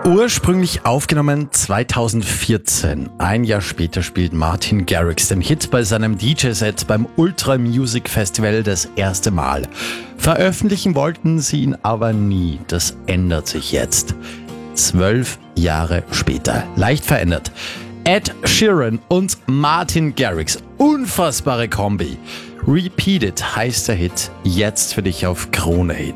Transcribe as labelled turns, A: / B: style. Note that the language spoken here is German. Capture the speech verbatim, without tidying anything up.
A: Ursprünglich aufgenommen zweitausendvierzehn. Ein Jahr später spielt Martin Garrix den Hit bei seinem D J-Set beim Ultra Music Festival das erste Mal. Veröffentlichen wollten sie ihn aber nie. Das ändert sich jetzt. Zwölf Jahre später. Leicht verändert. Ed Sheeran und Martin Garrix. Unfassbare Kombi. Repeat It heißt der Hit. Jetzt für dich auf Krone Hit.